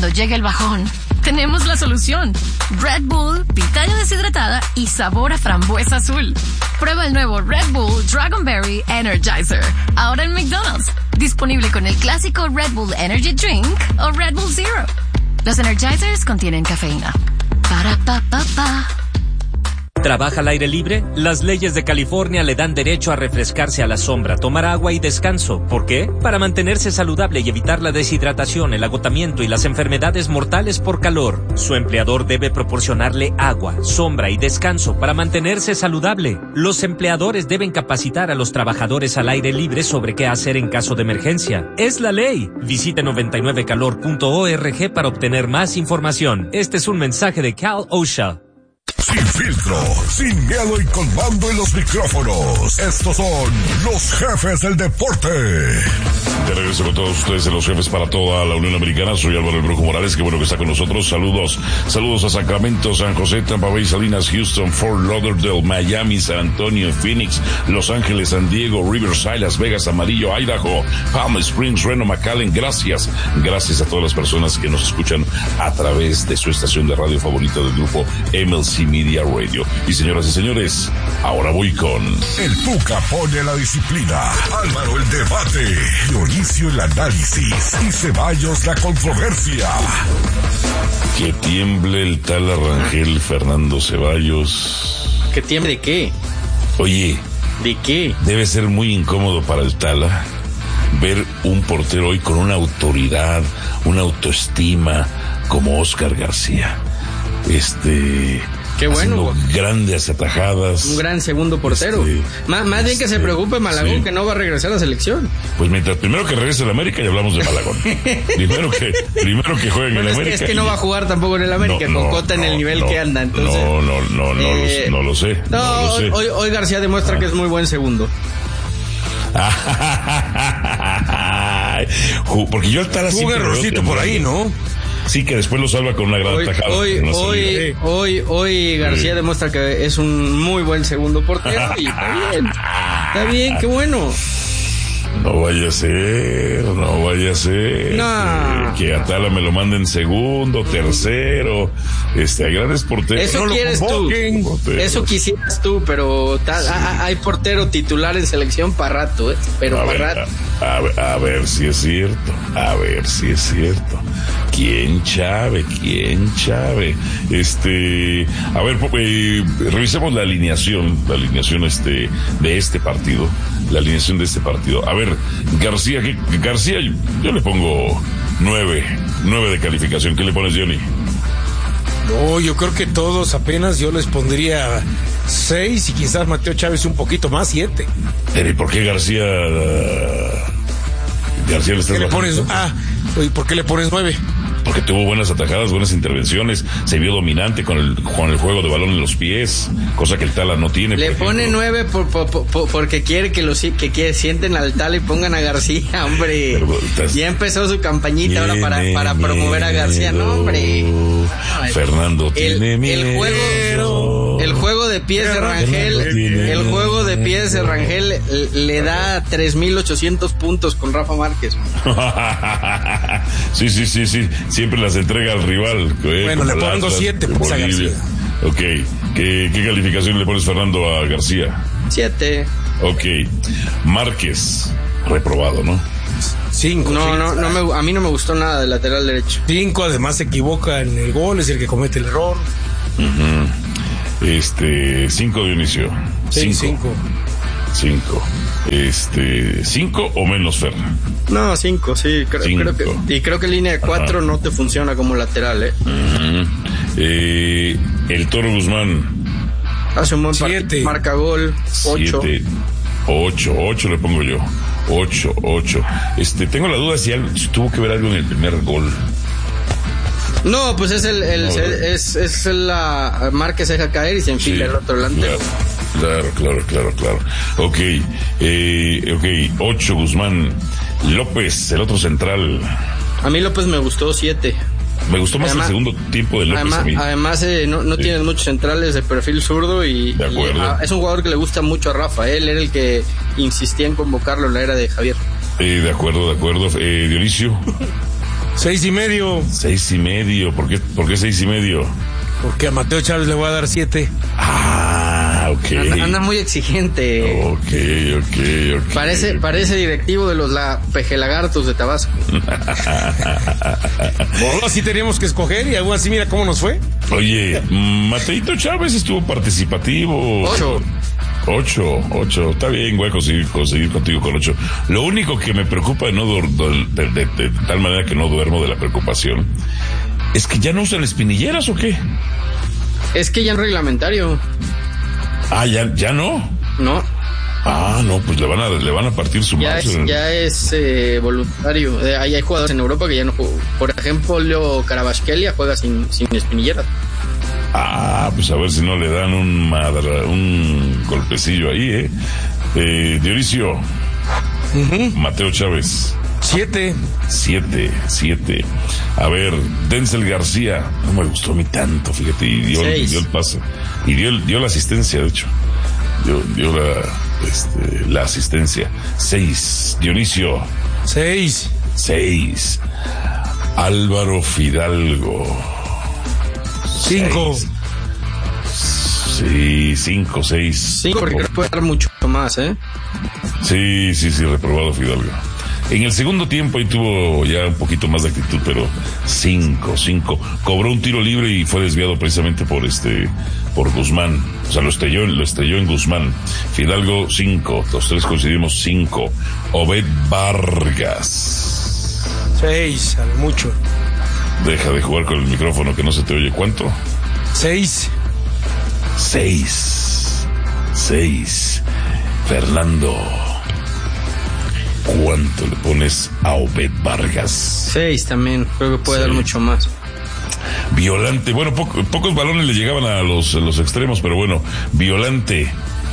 cuando llegue el bajón, tenemos la solución. Red Bull, pitaya deshidratada y sabor a frambuesa azul. Prueba el nuevo Red Bull Dragonberry Energizer. Ahora en McDonald's. Disponible con el clásico Red Bull Energy Drink o Red Bull Zero. Los Energizers contienen cafeína. Para pa pa pa. ¿Trabaja al aire libre? Las leyes de California le dan derecho a refrescarse a la sombra, tomar agua y descanso. ¿Por qué? Para mantenerse saludable y evitar la deshidratación, el agotamiento y las enfermedades mortales por calor. Su empleador debe proporcionarle agua, sombra y descanso para mantenerse saludable. Los empleadores deben capacitar a los trabajadores al aire libre sobre qué hacer en caso de emergencia. ¡Es la ley! Visite 99calor.org para obtener más información. Este es un mensaje de Cal OSHA. Sin filtro, sin miedo y con mando en los micrófonos. Estos son los jefes del deporte. De regreso con todos ustedes en los jefes para toda la Unión Americana. Soy Álvaro El Brujo Morales, qué bueno que está con nosotros. Saludos a Sacramento, San José, Tampa Bay, Salinas, Houston, Fort Lauderdale, Miami, San Antonio, Phoenix, Los Ángeles, San Diego, Riverside, Las Vegas, Amarillo, Idaho, Palm Springs, Reno, McAllen. Gracias a todas las personas que nos escuchan a través de su estación de radio favorita del grupo MLC Media Radio. Y señoras y señores, ahora voy con... El Tuca pone la disciplina, Álvaro el debate, Dionisio el análisis y Ceballos la controversia. Que tiemble el tal Arrangel Fernando Ceballos. ¿Que tiemble de qué? Oye, ¿de qué? Debe ser muy incómodo para el Tala ver un portero hoy con una autoridad, una autoestima como Oscar García. Qué bueno. Grandes atajadas. Un gran segundo portero. Más bien que se preocupe Malagón, sí, que no va a regresar a la selección. Pues primero que regrese a la América y hablamos de Malagón. primero que juegue en el América. Es que no va a jugar tampoco en el América, con Cota en el nivel que anda. Entonces, no lo sé. Hoy García demuestra que es muy buen segundo. Porque yo al Tala un errorcito por ahí, ¿no? Sí, que después lo salva con una gran tajada. Hoy García demuestra que es un muy buen segundo portero y está bien, qué bueno. No vaya a ser. No. Que Atala me lo mande en segundo, tercero. Hay grandes porteros. Eso no quieres tú. Eso quisieras tú, pero hay portero titular en selección para rato, pero para rato. A ver si es cierto. ¿Quién Chave? A ver, revisemos la alineación de este partido. A ver, García, yo le pongo 9 de calificación. ¿Qué le pones, Johnny? No, yo creo que todos apenas yo les pondría 6 y quizás Mateo Chávez un poquito más, 7. Pero ¿y por qué García le estás ¿Qué le pones? ¿Por qué le pones 9? Porque tuvo buenas atajadas, buenas intervenciones, se vio dominante con el juego de balón en los pies, cosa que el Tala no tiene. Le pone 9 porque quiere que sienten al Tala y pongan a García, hombre. Ya empezó su campañita ahora para promover a García, no, hombre. Fernando tiene miedo. El juego de pies de Rangel, le da 3,800 puntos con Rafa Márquez. Sí. Siempre las entrega al rival. Bueno, le pongo 7 pues a García. Ok. ¿Qué calificación le pones, Fernando, a García? 7. Ok. Márquez, reprobado, ¿no? 5. No, a mí no me gustó nada del lateral derecho. 5, además se equivoca en el gol, es el que comete el error. 5 de inicio. 5. 5 o menos, Fer. No, 5, sí. Creo que línea de 4 no te funciona como lateral, El Toro Guzmán. Hace un buen partido. Marca gol. 8 le pongo yo. 8. Tengo la duda si tuvo que ver algo en el primer gol. No, pues es la Márquez se deja caer y se enfila el otro delantero. Claro. Ok, 8 Guzmán. López, el otro central. A mí López me gustó 7. Me gustó más el segundo tiempo de López. Además no tienes muchos centrales de perfil zurdo y es un jugador que le gusta mucho a Rafa. Él era el que insistía en convocarlo en la era de Javier. De acuerdo. Dionisio. 6.5. 6.5. ¿Por qué 6.5? Porque a Mateo Chávez le voy a dar 7. Ok. Anda muy exigente. Ok. Parece directivo de los Pejelagartos de Tabasco. Bueno, así teníamos que escoger y aún así mira cómo nos fue. Oye, Mateito Chávez estuvo participativo. 8. Está bien, voy a conseguir contigo con 8. Lo único que me preocupa de tal manera que no duermo de la preocupación es que ya no usan espinilleras, ¿o qué? Es que ya es reglamentario. ¿Ya no? No. No, pues le van a partir su madre. Ya es voluntario. Hay jugadores en Europa que ya no juegan. Por ejemplo, Leo Carabasquelia juega sin espinilleras. Pues a ver si no le dan un golpecillo ahí, Dionisio. Mateo Chávez. 7. A ver, Denzel García. No me gustó a mí tanto, fíjate. Y dio el pase. Y dio la asistencia, de hecho. Dio la asistencia. 6. Dionisio. 6. Álvaro Fidalgo. 5. Sí, 5, 6. 5 porque creo que puede dar mucho más, Sí, reprobado Fidalgo. En el segundo tiempo ahí tuvo ya un poquito más de actitud, pero 5. Cobró un tiro libre y fue desviado precisamente por Guzmán. O sea, lo estrelló en Guzmán. Fidalgo, 5. Los tres coincidimos 5. Obed Vargas. 6, a lo mucho. Deja de jugar con el micrófono que no se te oye. ¿Cuánto? 6. Fernando, ¿cuánto le pones a Obed Vargas? 6 también, creo que puede dar mucho más. Violante, bueno, pocos balones le llegaban a los extremos, pero bueno, Violante.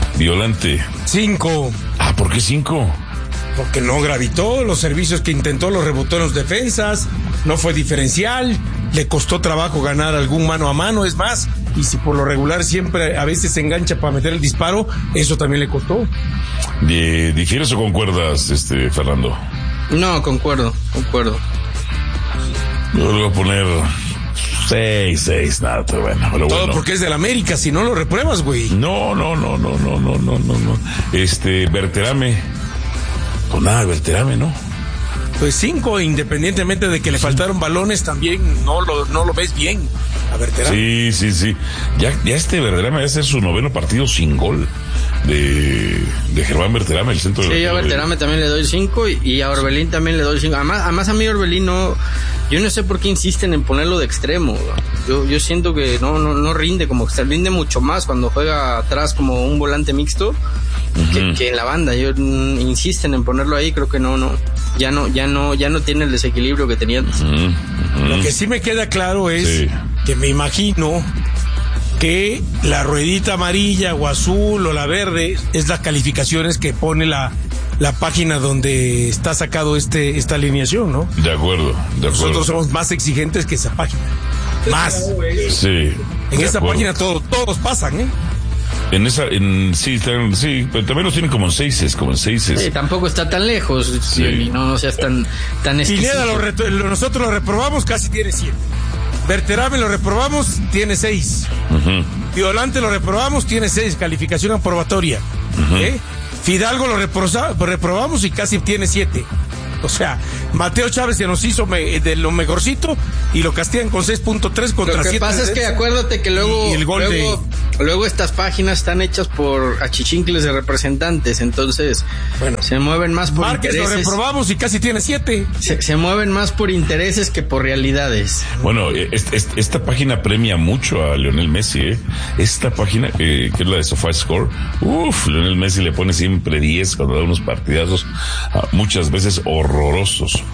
5. ¿Por qué 5? Porque no gravitó, los servicios que intentó los rebotó en los defensas, no fue diferencial, le costó trabajo ganar algún mano a mano, es más, y si por lo regular siempre a veces se engancha para meter el disparo, eso también le costó. ¿Difieres o concuerdas, Fernando? No, concuerdo. Yo le voy a poner 6, nada, pero bueno. Todo porque es del América, si no lo repruebas, güey. No. Berterame. Pues nada, Berterame, ¿no? Pues 5, independientemente de que le faltaron balones, también no lo ves bien a Berterame. Sí. Ya Berterame va a ser su 9º partido sin gol de Germán Berterame, el centro. Sí, yo a Berterame también le doy 5 y a Orbelín también le doy 5. Además a mí Orbelín yo no sé por qué insisten en ponerlo de extremo. Yo siento que no rinde como extremo, rinde mucho más cuando juega atrás como un volante mixto. Que en la banda, insisten en ponerlo ahí, creo que ya no tiene el desequilibrio que tenía antes. Lo que sí me queda claro es que me imagino que la ruedita amarilla o azul o la verde es las calificaciones que pone la página donde está sacado esta alineación, ¿no? De acuerdo. Nosotros somos más exigentes que esa página. Más. Sí. En esa página todos pasan, sí, pero también los tienen como en 6. Sí, tampoco está tan lejos, sí. No seas tan exquisito. Pineda, nosotros lo reprobamos, casi tiene 7. Berterame lo reprobamos, tiene 6. Violante lo reprobamos, tiene 6, calificación aprobatoria. Fidalgo lo reprobamos y casi tiene 7. O sea, Mateo Chávez se nos hizo de lo mejorcito y lo castigan con 6.3 contra 7. Lo que pasa es que acuérdate que luego estas páginas están hechas por achichincles de representantes, entonces se mueven más por Márquez intereses. Lo reprobamos y casi tiene 7. Se mueven más por intereses que por realidades. Bueno, esta página premia mucho a Lionel Messi, Esta página, que es la de SofaScore, Lionel Messi le pone siempre 10 cuando da unos partidazos, muchas veces horrorosos.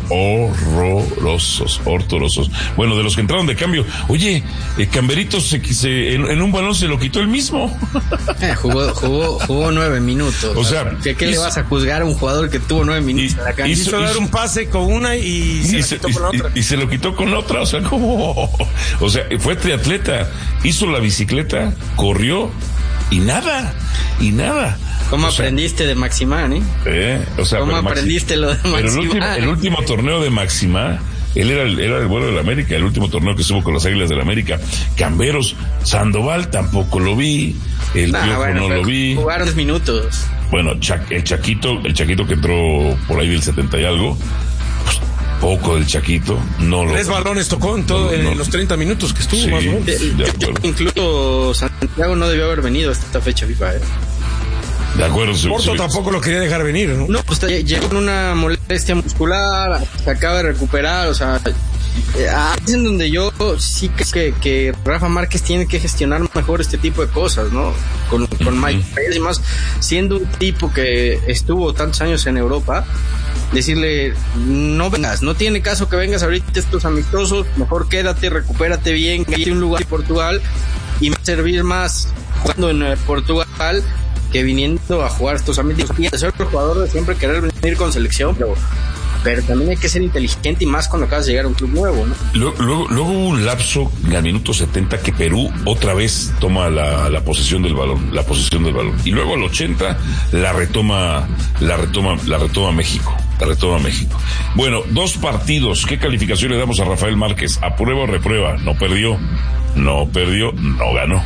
Bueno, de los que entraron de cambio, oye, Camberito en un balón se lo quitó él mismo. Jugó 9 minutos. O sea, ¿qué le vas a juzgar a un jugador que tuvo 9 minutos en la cancha? Hizo dar un pase con una y se lo quitó con la otra. Y se lo quitó con otra, o sea, ¿cómo? O sea, fue triatleta, hizo la bicicleta, corrió y nada. ¿Cómo aprendiste de Maximán, O sea, ¿Cómo aprendiste lo de Maximán? Pero el último torneo de Maximán Él era el bueno del América, el último torneo que estuvo con las Águilas del América. Camberos, Sandoval tampoco lo vi, el Piojo no lo vi. Jugaron 10 minutos. Bueno, el Chaquito que entró por ahí del 70 y algo, pues, poco del Chaquito, no lo... 3 balones tocó en los 30 minutos que estuvo, sí, más o menos. Incluso Santiago no debió haber venido a esta fecha FIFA, De acuerdo. Porto tampoco lo quería dejar venir, ¿no? No, pues llegó con una molestia muscular, se acaba de recuperar, o sea, es en donde yo sí creo que Rafa Márquez tiene que gestionar mejor este tipo de cosas, ¿no? Con Mike Pérez y más, siendo un tipo que estuvo tantos años en Europa, decirle, no vengas, no tiene caso que vengas ahorita estos amistosos, mejor quédate, recupérate bien, hay un lugar en Portugal y servir más jugando en Portugal que viniendo a jugar estos ambientes. Y ser el jugador de siempre querer venir con selección, pero también hay que ser inteligente y más cuando acabas de llegar a un club nuevo, ¿no? Luego hubo un lapso al minuto 70 que Perú otra vez toma la posesión del balón, y luego al 80 la retoma México. Bueno, 2 partidos. ¿Qué calificación le damos a Rafael Márquez? ¿Aprueba o reprueba? No perdió, no ganó.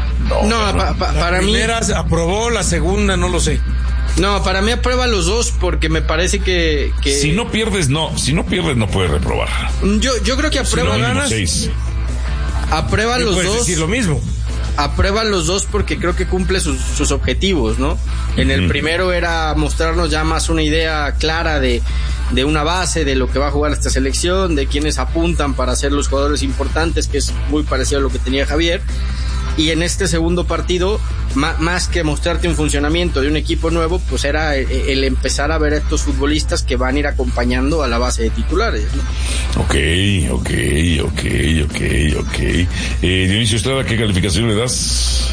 Para mí... La primera aprobó, la segunda no lo sé. No, para mí aprueba los 2 porque me parece que... Si no pierdes no puedes reprobar. Yo creo que aprueba, si no, ganas. 6. Aprueba los 2. Puedes decir lo mismo. Aprueba los 2 porque creo que cumple sus objetivos, ¿no? En el primero era mostrarnos ya más una idea clara de una base, de lo que va a jugar esta selección, de quienes apuntan para ser los jugadores importantes, que es muy parecido a lo que tenía Javier. Y en este segundo partido, más que mostrarte un funcionamiento de un equipo nuevo, pues era el empezar a ver a estos futbolistas que van a ir acompañando a la base de titulares, ¿no? Ok. Dionisio Estrada, ¿qué calificación le das?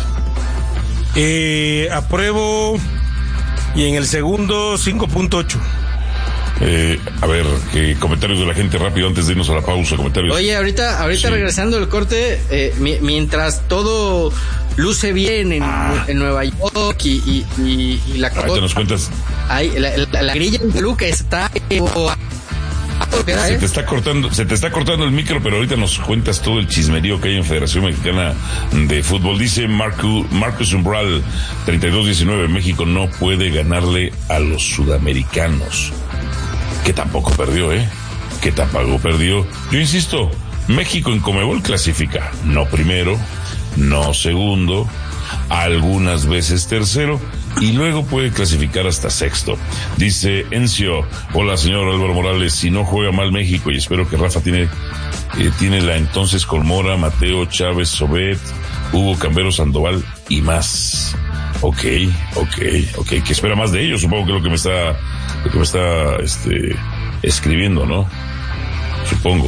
Apruebo, y en el segundo 5.8. A ver, comentarios de la gente rápido antes de irnos a la pausa. Comentarios. Oye, ahorita sí. Regresando del corte, mientras todo luce bien en Nueva York y la cosa. Ahorita nos cuentas. La grilla en Toluca está... Se te está cortando el micro, pero ahorita nos cuentas todo el chismerío que hay en Federación Mexicana de Fútbol. Dice Marcus Umbral 32-19, México no puede ganarle a los sudamericanos. Que tampoco perdió, Yo insisto, México en Conmebol clasifica, no primero, no segundo, algunas veces tercero, y luego puede clasificar hasta sexto. Dice Encio, hola señor Álvaro Morales, si no juega mal México, y espero que Rafa tiene la entonces con Mora, Mateo, Chávez, Sobet, Hugo, Cambero, Sandoval y más. Ok, que espera más de ellos, supongo que lo que me está escribiendo, ¿no? Supongo.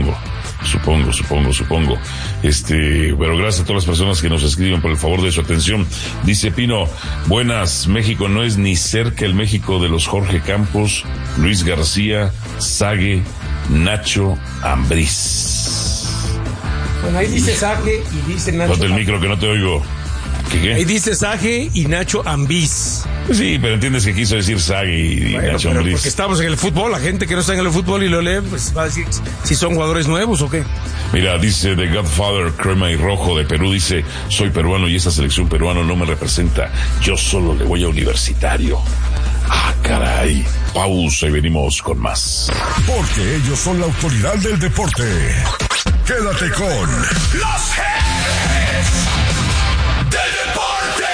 Pero gracias a todas las personas que nos escriben por el favor de su atención. Dice Pino, buenas, México no es ni cerca el México de los Jorge Campos, Luis García, Sague, Nacho Ambriz. Bueno, ahí dice Sague y dice Nacho. Ponte el micro que no te oigo. ¿Qué? Ahí dice Sague y Nacho Ambriz. Sí, pero entiendes que quiso decir Sague y Nacho Ambriz. Porque estamos en el fútbol, la gente que no está en el fútbol y lo lee, pues va a decir si son jugadores nuevos o qué. Mira, dice The Godfather Crema y Rojo de Perú, dice, soy peruano y esta selección peruana no me representa, yo solo le voy a Universitario. Ah, caray. Pausa y venimos con más. Porque ellos son la autoridad del deporte. Quédate con los jefes del deporte.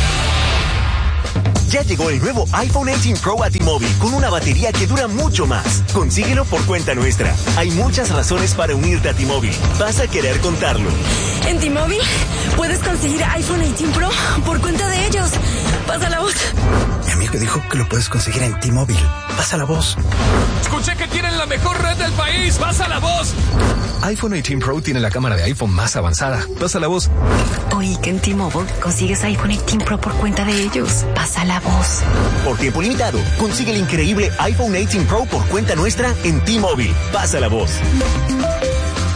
Ya llegó el nuevo iPhone 18 Pro a T-Mobile con una batería que dura mucho más. Consíguelo por cuenta nuestra. Hay muchas razones para unirte a T-Mobile. Vas a querer contarlo. En T-Mobile puedes conseguir iPhone 18 Pro por cuenta de ellos. Pasa la voz. Mi amigo dijo que lo puedes conseguir en T-Mobile. Pasa la voz. Escuché que tienen la mejor red del país. Pasa la voz. iPhone 18 Pro tiene la cámara de iPhone más avanzada. Pasa la voz. Oí que en T-Mobile consigues iPhone 18 Pro por cuenta de ellos. Pasa la voz. Por tiempo limitado, consigue el increíble iPhone 18 Pro por cuenta nuestra en T-Mobile. Pasa la voz.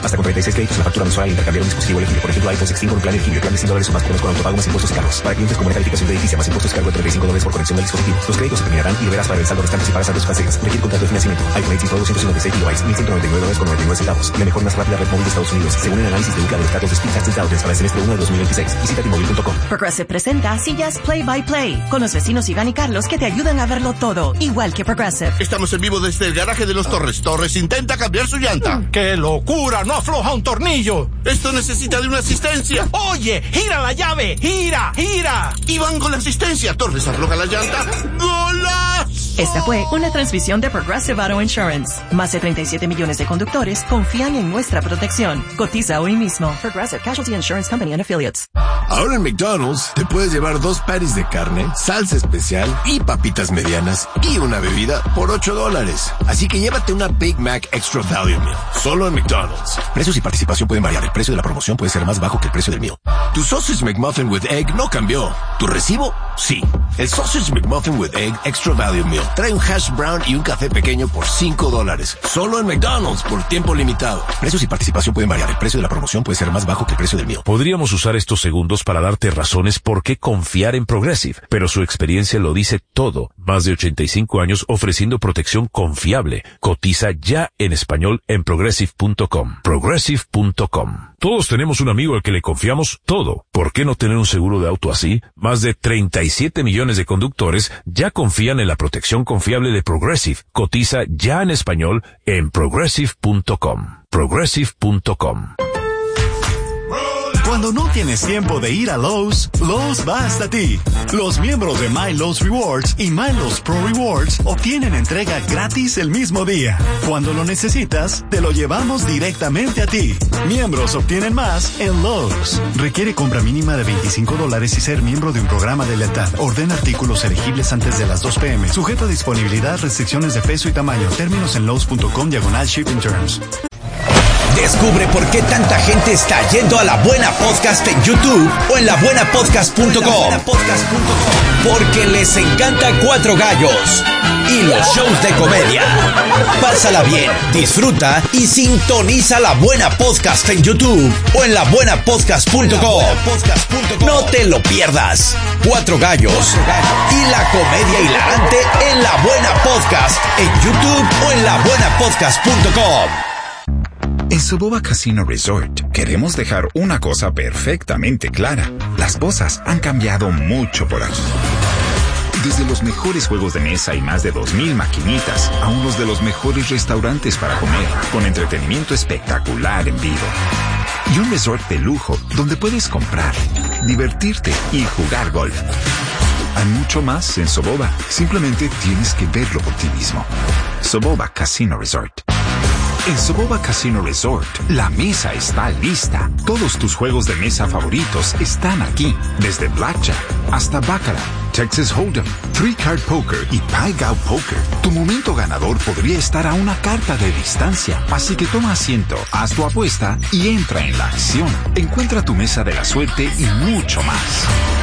Hasta con 36 créditos en la factura mensual al intercambiar un dispositivo elegible. Por ejemplo, iPhone 16 con un plan elegible. Plan de $100 o más por mes con autopago más impuestos y cargos. Para clientes con buena calificación de edificio más impuestos cargo de $35 por conexión del dispositivo. Los créditos se terminarán y deberás pagar el saldo restante si pagas antes de sus cancelas. Requiere contrato de financiamiento. iPhone 18 Pro 256 GB, $1,199.99. La mejor más rápida red móvil de Estados Unidos, según el análisis de UCLA de los datos de Speedtest Intelligence para el semestre 1 de 2026. Visita T-Mobile.com. Progressive presenta sillas Play by Play con los vecinos Iván y Carlos que te ayudan a verlo todo, igual que Progressive. Estamos en vivo desde el garaje de los Torres. Torres intenta cambiar su llanta. ¡Qué locura! ¡No afloja un tornillo! Esto necesita de una asistencia. ¡Oye! ¡Gira la llave! ¡Gira! ¡Gira! Iván con la asistencia. Torres afloja la llanta. ¡Golazo! Esta fue una transmisión de Progressive Auto Insurance. Más de 37 millones de conductores confían en nuestra protección. Cotiza hoy mismo. Progressive Casualty Insurance Company and Affiliates. Ahora en McDonald's te puedes llevar 2 patties de carne, salsa especial y papitas medianas y una bebida por $8. Así que llévate una Big Mac Extra Value Meal. Solo en McDonald's. Precios y participación pueden variar. El precio de la promoción puede ser más bajo que el precio del meal. Tu Sausage McMuffin with Egg no cambió. ¿Tu recibo? Sí. El Sausage McMuffin with Egg Extra Value Meal trae un hash brown y un café pequeño por $5. Solo en McDonald's por tiempo limitado. Precios y participación pueden variar. El precio de la promoción puede ser más bajo que el precio del meal. Podríamos usar estos segundos para darte razones por qué confiar en Progressive, pero su experiencia lo dice todo. Más de 85 años ofreciendo protección confiable. Cotiza ya en español en Progressive.com. Progressive.com. Todos tenemos un amigo al que le confiamos todo. ¿Por qué no tener un seguro de auto así? Más de 37 millones de conductores ya confían en la protección confiable de Progressive. Cotiza ya en español en Progressive.com. Progressive.com. Cuando no tienes tiempo de ir a Lowe's, Lowe's va hasta ti. Los miembros de My Lowe's Rewards y My Lowe's Pro Rewards obtienen entrega gratis el mismo día. Cuando lo necesitas, te lo llevamos directamente a ti. Miembros obtienen más en Lowe's. Requiere compra mínima de $25 y ser miembro de un programa de lealtad. Ordena artículos elegibles antes de las 2 p.m. Sujeto a disponibilidad, restricciones de peso y tamaño. Términos en Lowe's.com/shipping terms. Descubre por qué tanta gente está yendo a La Buena Podcast en YouTube o en labuenapodcast.com. Porque les encanta Cuatro Gallos y los shows de comedia. Pásala bien, disfruta y sintoniza La Buena Podcast en YouTube o en labuenapodcast.com. No te lo pierdas. Cuatro Gallos y la comedia hilarante en La Buena Podcast en YouTube o en labuenapodcast.com. En Soboba Casino Resort queremos dejar una cosa perfectamente clara. Las cosas han cambiado mucho por aquí. Desde los mejores juegos de mesa y más de 2,000 maquinitas a unos de los mejores restaurantes para comer, con entretenimiento espectacular en vivo. Y un resort de lujo donde puedes comprar, divertirte y jugar golf. Hay mucho más en Soboba. Simplemente tienes que verlo por ti mismo. Soboba Casino Resort. En Soboba Casino Resort, la mesa está lista. Todos tus juegos de mesa favoritos están aquí. Desde Blackjack hasta Baccarat, Texas Hold'em, Three Card Poker y Pai Gow Poker. Tu momento ganador podría estar a una carta de distancia. Así que toma asiento, haz tu apuesta y entra en la acción. Encuentra tu mesa de la suerte y mucho más.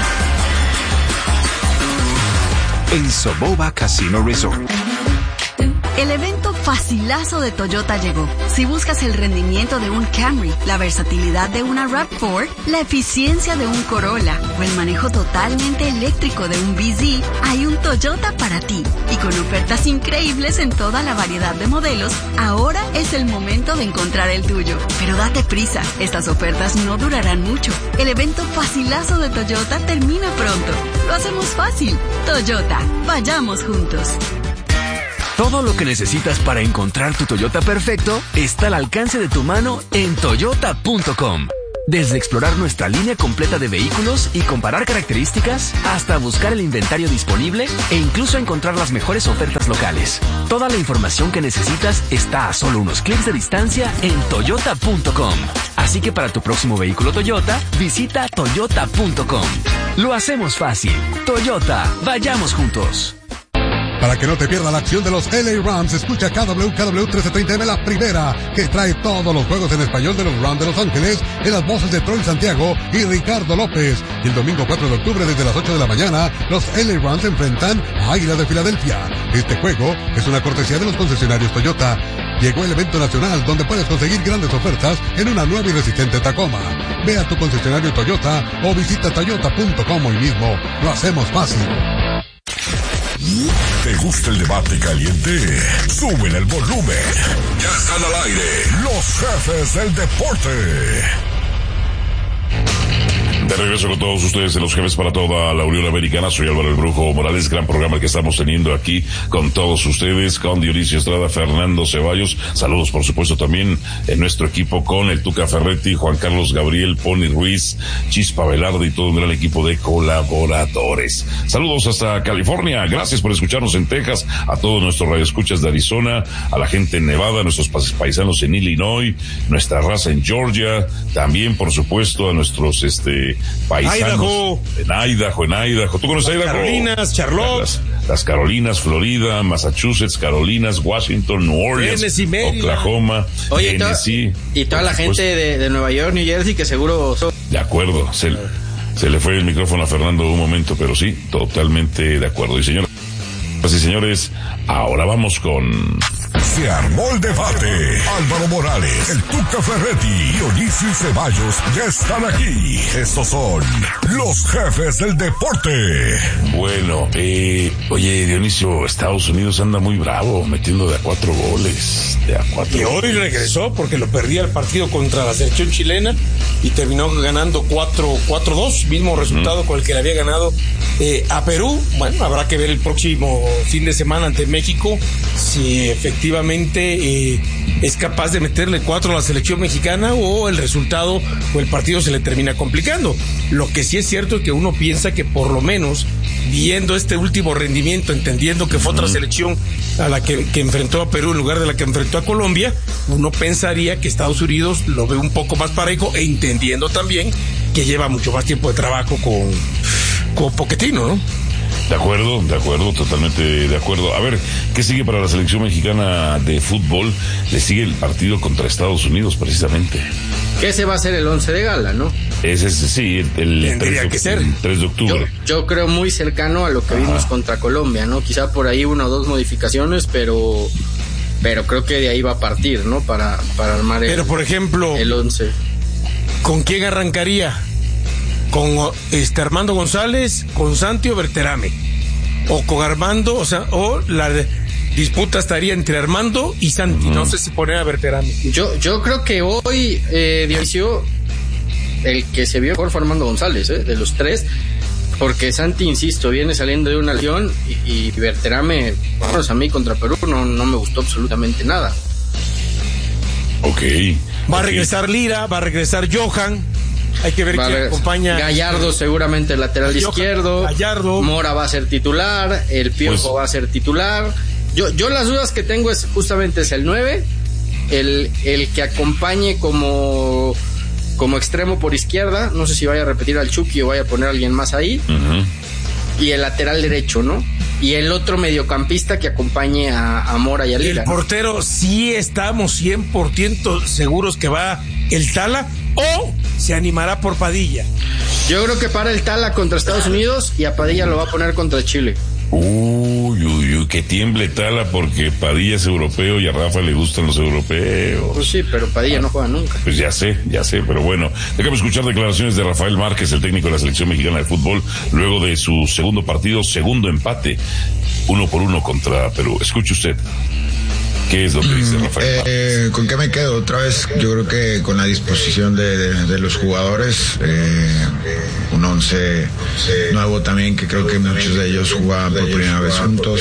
En Soboba Casino Resort. El evento facilazo de Toyota llegó. Si buscas el rendimiento de un Camry, la versatilidad de una RAV4, la eficiencia de un Corolla o el manejo totalmente eléctrico de un BZ, hay un Toyota para ti. Y con ofertas increíbles en toda la variedad de modelos, ahora es el momento de encontrar el tuyo. Pero date prisa, estas ofertas no durarán mucho. El evento facilazo de Toyota termina pronto. Lo hacemos fácil. Toyota, vayamos juntos. Todo lo que necesitas para encontrar tu Toyota perfecto está al alcance de tu mano en Toyota.com. Desde explorar nuestra línea completa de vehículos y comparar características, hasta buscar el inventario disponible e incluso encontrar las mejores ofertas locales. Toda la información que necesitas está a solo unos clics de distancia en Toyota.com. Así que para tu próximo vehículo Toyota, visita Toyota.com. Lo hacemos fácil. Toyota, vayamos juntos. Para que no te pierda la acción de los LA Rams, escucha KW 1330M, la primera, que trae todos los juegos en español de los Rams de Los Ángeles, en las voces de Troy Santiago y Ricardo López. Y el domingo 4 de octubre, desde las 8 de la mañana, los LA Rams se enfrentan a Águilas de Filadelfia. Este juego es una cortesía de los concesionarios Toyota. Llegó el evento nacional donde puedes conseguir grandes ofertas en una nueva y resistente Tacoma. Ve a tu concesionario Toyota o visita toyota.com hoy mismo. Lo hacemos fácil. ¿Te gusta el debate caliente? Súbele el volumen. Ya están al aire los jefes del deporte. De regreso con todos ustedes en los jefes para toda la Unión Americana. Soy Álvaro el Brujo Morales. Gran programa que estamos teniendo aquí con todos ustedes, con Dionisio Estrada, Fernando Ceballos. Saludos, por supuesto, también en nuestro equipo con el Tuca Ferretti, Juan Carlos Gabriel, Pony Ruiz, Chispa Velarde y todo un gran equipo de colaboradores. Saludos hasta California. Gracias por escucharnos en Texas, a todos nuestros radioescuchas de Arizona, a la gente en Nevada, a nuestros paisanos en Illinois, nuestra raza en Georgia, también, por supuesto, a nuestros paisanos en Idaho. ¿Tú conoces Idaho? Carolinas, Charlotte, las Carolinas, Florida, Massachusetts, Carolinas, Washington, New Orleans, Tennessee, Oklahoma, oye, Tennessee. Y toda la gente de Nueva York, New Jersey, que seguro de acuerdo. Se le fue el micrófono a Fernando un momento, pero sí, totalmente de acuerdo. Y señores, ahora vamos con... Se armó el debate. Álvaro Morales, el Tuca Ferretti y Dionisio Ceballos ya están aquí. Estos son los jefes del deporte. Bueno, oye, Dionisio, Estados Unidos anda muy bravo, metiendo de a 4 goles. Y hoy regresó porque lo perdía el partido contra la selección chilena y terminó ganando 4-2, mismo resultado con el que le había ganado a Perú. Bueno, habrá que ver el próximo fin de semana ante México si efectivamente es capaz de meterle 4 a la selección mexicana o el resultado o el partido se le termina complicando. Lo que sí es cierto es que uno piensa que por lo menos viendo este último rendimiento, entendiendo que fue otra selección a la que enfrentó a Perú en lugar de la que enfrentó a Colombia, uno pensaría que Estados Unidos lo ve un poco más parejo e entendiendo también que lleva mucho más tiempo de trabajo con Pochettino, ¿no? De acuerdo, totalmente de acuerdo. A ver, ¿qué sigue para la selección mexicana de fútbol? Le sigue el partido contra Estados Unidos, precisamente. Que ese va a ser el 11 de gala, ¿no? Ese sí, el 3 de octubre. Yo creo muy cercano a lo que vimos contra Colombia, ¿no? Quizá por ahí 1 o 2 modificaciones, pero creo que de ahí va a partir, ¿no? Para armar por ejemplo, el 11. ¿Con quién arrancaría? Con Armando González, con Santi o Berterame, o con Armando, o la disputa estaría entre Armando y Santi, no sé si poner a Berterame. Yo creo que hoy, Dionisio, el que se vio mejor fue Armando González, de los 3, porque Santi, insisto, viene saliendo de una lesión y Berterame, a mí contra Perú no me gustó absolutamente nada. Ok. Va a regresar Lira, va a regresar Johan. Hay que ver quién acompaña. Gallardo seguramente lateral izquierdo. Gallardo. Mora va a ser titular. El Piojo va a ser titular. Yo las dudas que tengo es justamente el 9, el que acompañe como extremo por izquierda. No sé si vaya a repetir al Chucky o vaya a poner a alguien más ahí. Y el lateral derecho, ¿no? Y el otro mediocampista que acompañe a Mora y a Lira. El portero, sí estamos 100% seguros que va el Tala, o se animará por Padilla. Yo creo que para el Tala contra Estados Unidos y a Padilla lo va a poner contra Chile. Uy, que tiemble Tala porque Padilla es europeo y a Rafa le gustan los europeos. Pues sí, pero Padilla no juega nunca. Pues ya sé, pero bueno, déjame escuchar declaraciones de Rafael Márquez, el técnico de la selección mexicana de fútbol, luego de su segundo partido, segundo empate, 1-1 contra Perú. Escuche usted. ¿Qué es lo que dice Rafael? ¿Con qué me quedo? Otra vez, yo creo que con la disposición de los jugadores, un 11 nuevo también, que creo que muchos de ellos jugaban por primera vez juntos.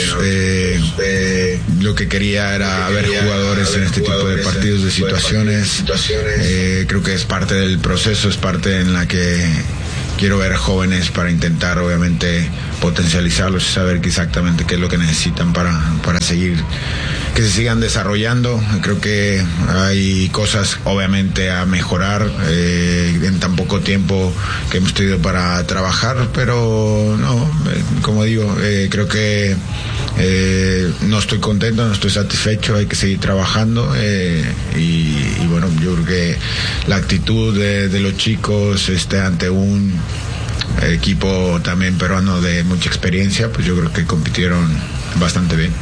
Lo que quería era ver jugadores en este tipo de partidos, de situaciones. Creo que es parte del proceso, es parte en la que quiero ver jóvenes para intentar obviamente potencializarlos y saber exactamente qué es lo que necesitan para seguir, que se sigan desarrollando. Creo que hay cosas obviamente a mejorar en tan poco tiempo que hemos tenido para trabajar, pero no, como digo, creo que no estoy contento, no estoy satisfecho, hay que seguir trabajando y bueno, yo creo que la actitud de los chicos ante un equipo también peruano de mucha experiencia, pues yo creo que compitieron bastante bien.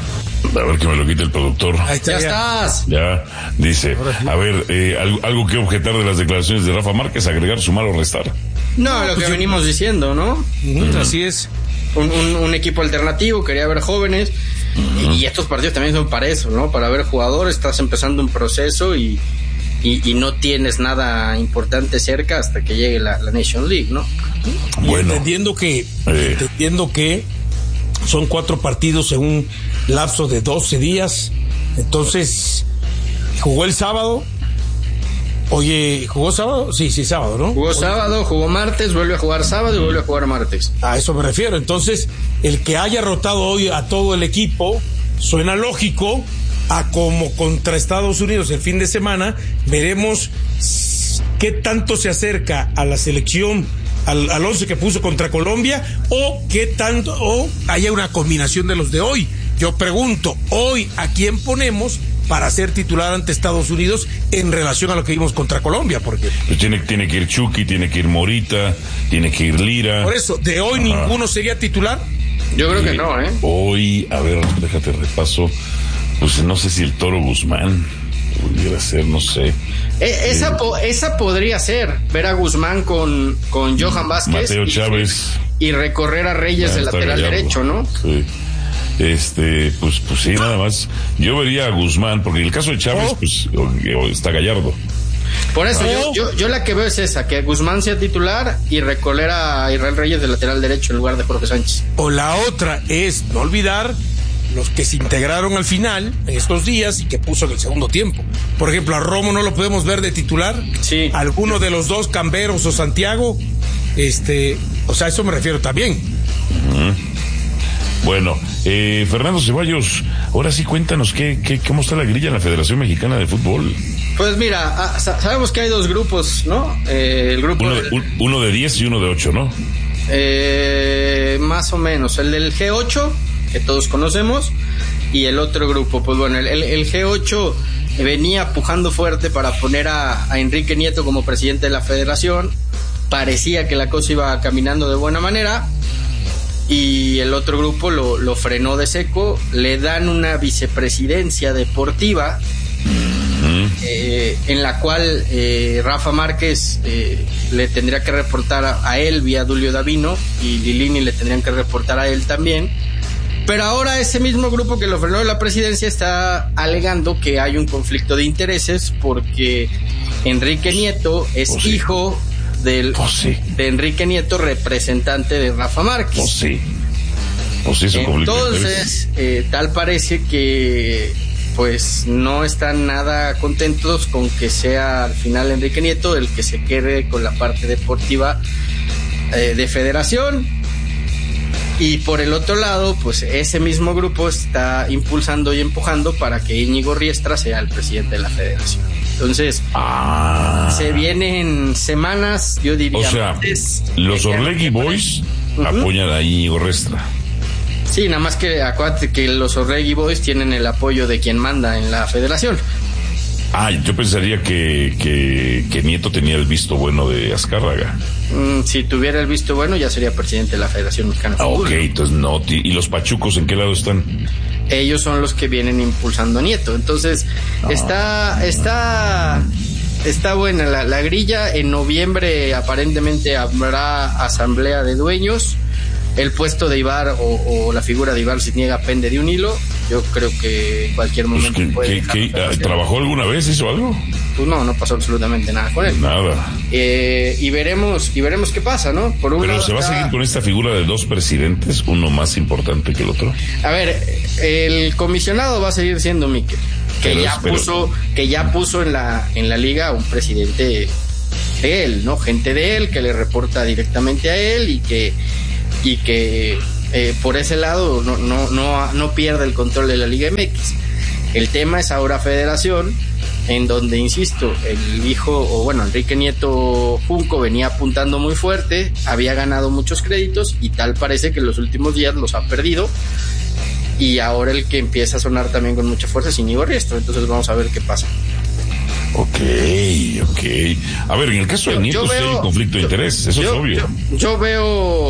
A ver que me lo quite el productor. Ahí está, ya estás. Ya, dice. A ver, algo que objetar de las declaraciones de Rafa Márquez, agregar, sumar o restar. No, lo que venimos diciendo, ¿no? Así es. Un equipo alternativo, quería ver jóvenes. Y estos partidos también son para eso, ¿no? Para ver jugadores, estás empezando un proceso y no tienes nada importante cerca hasta que llegue la Nation League, ¿no? Bueno. Entendiendo que son 4 partidos en un lapso de 12 días. Entonces, jugó el sábado. Oye, ¿jugó sábado? Sí, sábado, ¿no? Jugó sábado, jugó martes, vuelve a jugar sábado y vuelve a jugar martes. A eso me refiero. Entonces, el que haya rotado hoy a todo el equipo suena lógico a como contra Estados Unidos el fin de semana. Veremos qué tanto se acerca a la selección, al 11 que puso contra Colombia, o qué tanto, o haya una combinación de los de hoy. Yo pregunto, hoy, ¿a quién ponemos para ser titular ante Estados Unidos en relación a lo que vimos contra Colombia? Porque pues tiene que ir Chucky, tiene que ir Morita, tiene que ir Lira. Por eso, ¿de hoy ninguno sería titular? Yo creo que no, Hoy, a ver, déjate repaso. Pues no sé si el Toro Guzmán pudiera ser, no sé. Esa podría ser, ver a Guzmán con Johan Vázquez. Mateo Chávez. Y recorrer a Reyes del lateral Gallardo, derecho, ¿no? Sí. Pues sí, nada más. Yo vería a Guzmán, porque en el caso de Chávez, pues está Gallardo. Por eso, yo la que veo es esa, que Guzmán sea titular y recorrer a Israel Reyes del lateral derecho en lugar de Jorge Sánchez. O la otra es no olvidar los que se integraron al final en estos días y que puso en el segundo tiempo. Por ejemplo, a Romo no lo podemos ver de titular. Sí. Alguno de los dos, Camberos o Santiago, o sea, a eso me refiero también. Bueno, Fernando Ceballos, ahora sí cuéntanos cómo está la grilla en la Federación Mexicana de Fútbol. Pues mira, sabemos que hay 2 grupos, ¿no? El grupo uno de 10 y uno de 8, ¿no? Más o menos, el del G8, que todos conocemos, y el otro grupo, pues bueno, el G8 venía pujando fuerte para poner a Enrique Nieto como presidente de la federación. Parecía que la cosa iba caminando de buena manera, y el otro grupo lo frenó de seco. Le dan una vicepresidencia deportiva, en la cual Rafa Márquez le tendría que reportar a él vía Dulio Davino, y Lilini le tendrían que reportar a él también. Pero ahora ese mismo grupo que lo frenó de la presidencia está alegando que hay un conflicto de intereses, porque Enrique Nieto es hijo de Enrique Nieto, representante de Rafa Márquez. Entonces, tal parece que pues no están nada contentos con que sea al final Enrique Nieto el que se quede con la parte deportiva de federación. Y por el otro lado, pues ese mismo grupo está impulsando y empujando para que Íñigo Riestra sea el presidente de la federación. Entonces, se vienen semanas, yo diría. O sea, los Orlegui Boys apoyan a Íñigo Riestra. Sí, nada más que acuérdate que los Orlegui Boys tienen el apoyo de quien manda en la federación. Yo pensaría que Nieto tenía el visto bueno de Azcárraga. Si tuviera el visto bueno, ya sería presidente de la Federación Mexicana de Fútbol. Ok, entonces no. ¿Y los pachucos en qué lado están? Ellos son los que vienen impulsando a Nieto. Entonces, está buena la grilla. En noviembre aparentemente habrá asamblea de dueños. El puesto de Ibar o la figura de Ibar Cisniega pende de un hilo. Yo creo que en cualquier momento ¿Trabajó alguna vez? ¿Hizo algo? Pues no pasó absolutamente nada con él. Nada. Y veremos qué pasa, ¿no? Pero se va a seguir con esta figura de 2 presidentes, uno más importante que el otro. A ver, el comisionado va a seguir siendo Miquel, que ya puso en la liga un presidente de él, ¿no? Gente de él que le reporta directamente a él y que por ese lado no pierde el control de la Liga MX. El tema es ahora Federación, en donde, insisto, el hijo, Enrique Nieto Junco venía apuntando muy fuerte, había ganado muchos créditos y tal parece que en los últimos días los ha perdido, y ahora el que empieza a sonar también con mucha fuerza es Íñigo Riestra. Entonces vamos a ver qué pasa. Ok. A ver, en el caso de Nieto sí hay un conflicto de interés, eso es obvio. Yo veo